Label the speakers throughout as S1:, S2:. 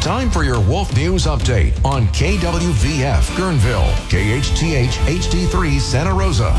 S1: Time for your Wolf News Update on KWVF Guerneville, KHTH HD3 Santa Rosa.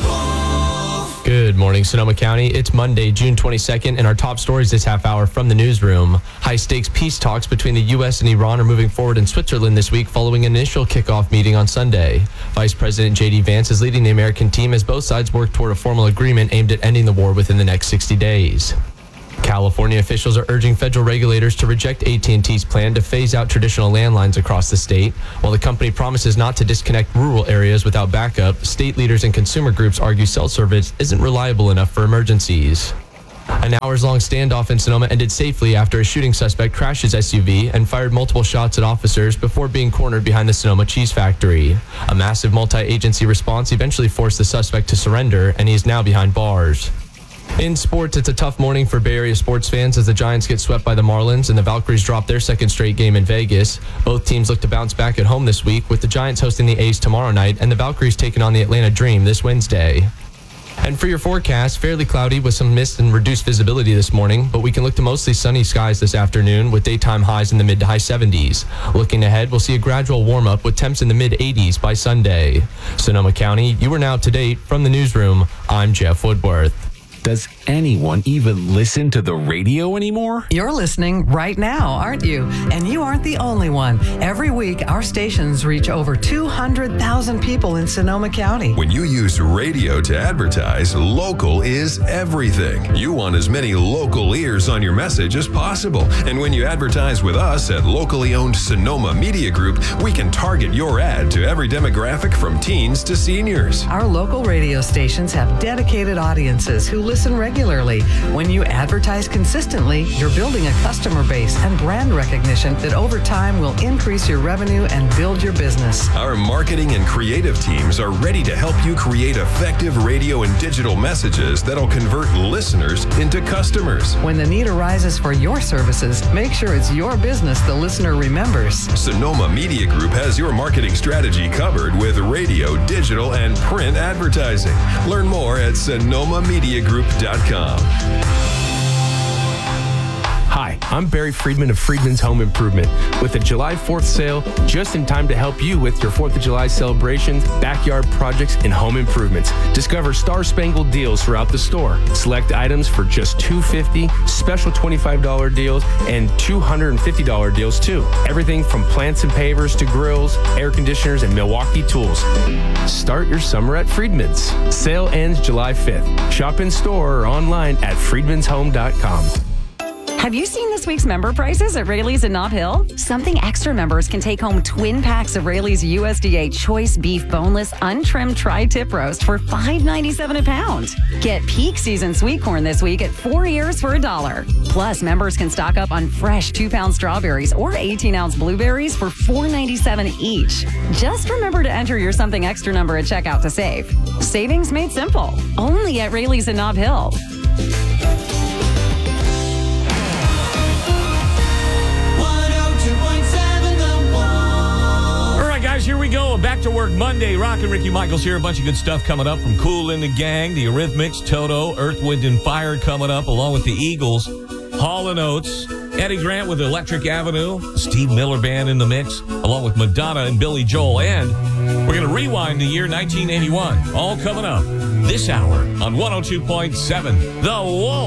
S2: Good morning, Sonoma County. It's Monday, June 22nd, and our top stories this half hour from the newsroom. High-stakes peace talks between the U.S. and Iran are moving forward in Switzerland this week following an initial kickoff meeting on Sunday. Vice President J.D. Vance is leading the American team as both sides work toward a formal agreement aimed at ending the war within the next 60 days. California officials are urging federal regulators to reject AT&T's plan to phase out traditional landlines across the state. While the company promises not to disconnect rural areas without backup, state leaders and consumer groups argue cell service isn't reliable enough for emergencies. An hours-long standoff in Sonoma ended safely after a shooting suspect crashed his SUV and fired multiple shots at officers before being cornered behind the Sonoma Cheese Factory. A massive multi-agency response eventually forced the suspect to surrender, and he is now behind bars. In sports, it's a tough morning for Bay Area sports fans as the Giants get swept by the Marlins and the Valkyries drop their second straight game in Vegas. Both teams look to bounce back at home this week, with the Giants hosting the A's tomorrow night and the Valkyries taking on the Atlanta Dream this Wednesday. And for your forecast, fairly cloudy with some mist and reduced visibility this morning, but we can look to mostly sunny skies this afternoon with daytime highs in the mid to high 70s. Looking ahead, we'll see a gradual warm-up with temps in the mid 80s by Sunday. Sonoma County, you are now up to date. From the newsroom, I'm Jeff Woodworth.
S3: Does anyone even listen to the radio anymore?
S4: You're listening right now, aren't you? And you aren't the only one. Every week, our stations reach over 200,000 people in Sonoma County.
S5: When you use radio to advertise, local is everything. You want as many local ears on your message as possible. And when you advertise with us at locally owned Sonoma Media Group, we can target your ad to every demographic from teens to seniors.
S4: Our local radio stations have dedicated audiences who listen regularly. When you advertise consistently, you're building a customer base and brand recognition that over time will increase your revenue and build your business.
S5: Our marketing and creative teams are ready to help you create effective radio and digital messages that'll convert listeners into customers.
S4: When the need arises for your services, make sure it's your business the listener remembers.
S5: Sonoma Media Group has your marketing strategy covered with radio, digital, and print advertising. Learn more at SonomaMediaGroup.com.
S3: Hi, I'm Barry Friedman of Friedman's Home Improvement with a July 4th sale just in time to help you with your 4th of July celebrations, backyard projects, and home improvements. Discover star-spangled deals throughout the store. Select items for just $250, special $25 deals, and $250 deals too. Everything from plants and pavers to grills, air conditioners, and Milwaukee tools. Start your summer at Friedman's. Sale ends July 5th. Shop in store or online at friedmanshome.com.
S6: Have you seen this week's member prices at Raley's in Nob Hill? Something Extra members can take home twin packs of Raley's USDA Choice Beef Boneless Untrimmed Tri-Tip Roast for $5.97 a pound. Get peak season sweet corn this week at 4 ears for $1. Plus, members can stock up on fresh 2-pound strawberries or 18-ounce blueberries for $4.97 each. Just remember to enter your Something Extra number at checkout to save. Savings made simple. Only at Raley's in Nob Hill.
S7: Here we go. Back to work Monday. Rockin' Ricky Michaels here. A bunch of good stuff coming up from Kool and the Gang, the Eurythmics, Toto, Earth, Wind, and Fire coming up, along with the Eagles, Hall & Oates, Eddie Grant with Electric Avenue, Steve Miller Band in the mix, along with Madonna and Billy Joel. And we're going to rewind the year 1981. All coming up this hour on 102.7 The Wolf.